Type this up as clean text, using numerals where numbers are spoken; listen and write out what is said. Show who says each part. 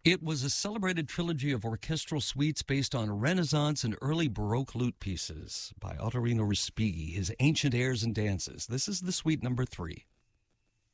Speaker 1: It was a celebrated trilogy of orchestral suites based on Renaissance and early Baroque lute pieces by Ottorino Respighi, his Ancient Airs and Dances. This is the suite number 3.